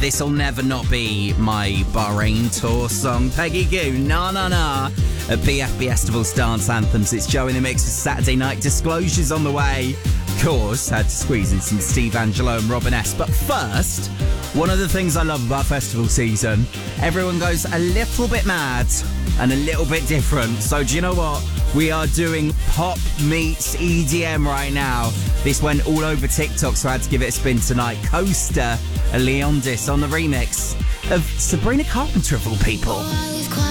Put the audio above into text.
this'll never not be my Bahrain tour song. Peggy Goo, nah. At BF Festival's Dance Anthems, it's Joe in the Mix for Saturday Night Disclosures on the way. Of course, had to squeeze in some Steve Angelo and Robin S. But first, one of the things I love about festival season, everyone goes a little bit mad and a little bit different. So do you know what? We are doing pop meets EDM right now. This went all over TikTok, so I had to give it a spin tonight. Coaster and Leondis on the remix of Sabrina Carpenter of all people.